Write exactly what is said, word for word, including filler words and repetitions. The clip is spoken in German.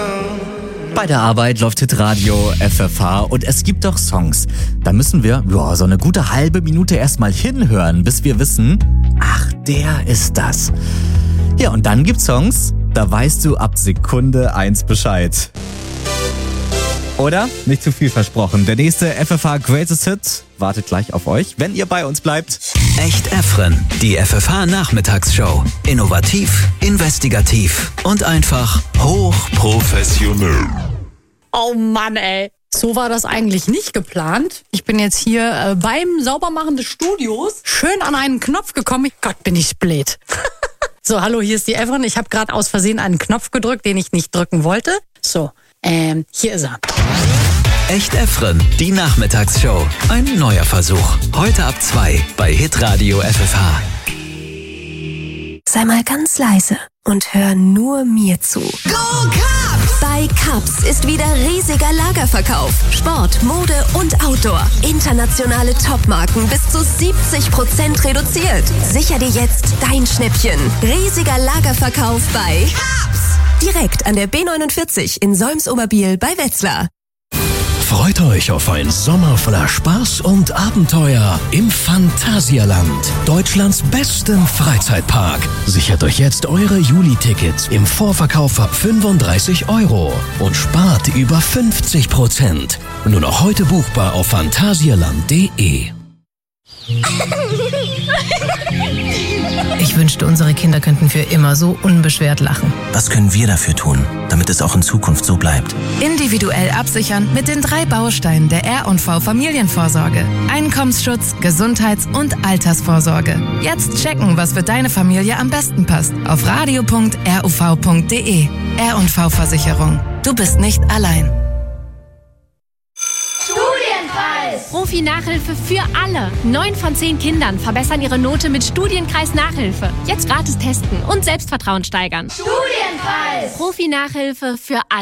Bei der Arbeit läuft Hitradio F F H und es gibt doch Songs. Da müssen wir ja, so eine gute halbe Minute erstmal hinhören, bis wir wissen, ach, der ist das. Ja, und dann gibt's Songs, da weißt du ab Sekunde eins Bescheid. Oder? Nicht zu viel versprochen. Der nächste F F H Greatest Hit wartet gleich auf euch, wenn ihr bei uns bleibt. Echt Efren, die F F H Nachmittagsshow. Innovativ, investigativ und einfach hochprofessionell. Oh Mann, ey. So war das eigentlich nicht geplant. Ich bin jetzt hier äh, beim Saubermachen des Studios schön an einen Knopf gekommen. Gott, bin ich blöd. So, hallo, hier ist die Efren. Ich habe gerade aus Versehen einen Knopf gedrückt, den ich nicht drücken wollte. So, ähm, hier ist er. Echt Efren, die Nachmittagsshow. Ein neuer Versuch. Heute ab zwei bei Hitradio F F H. Sei mal ganz leise und hör nur mir zu. Go Cups! Bei Cups ist wieder riesiger Lagerverkauf. Sport, Mode und Outdoor. Internationale Topmarken bis zu siebzig Prozent reduziert. Sicher dir jetzt dein Schnäppchen. Riesiger Lagerverkauf bei Cups! Direkt an der B neunundvierzig in Solms-Oberbiel bei Wetzlar. Freut euch auf einen Sommer voller Spaß und Abenteuer im Phantasialand, Deutschlands besten Freizeitpark. Sichert euch jetzt eure Juli-Tickets im Vorverkauf ab fünfunddreißig Euro und spart über fünfzig Prozent. Nur noch heute buchbar auf phantasialand punkt de. Ich wünschte, unsere Kinder könnten für immer so unbeschwert lachen. Was können wir dafür tun, damit es auch in Zukunft so bleibt? Individuell absichern mit den drei Bausteinen der R und V Familienvorsorge. Einkommensschutz, Gesundheits- und Altersvorsorge. Jetzt checken, was für deine Familie am besten passt. Auf radio punkt ruv punkt de. R und V Versicherung. Du bist nicht allein. Profi-Nachhilfe für alle. Neun von zehn Kindern verbessern ihre Note mit Studienkreis Nachhilfe. Jetzt gratis testen und Selbstvertrauen steigern. Studienkreis! Profi-Nachhilfe für alle.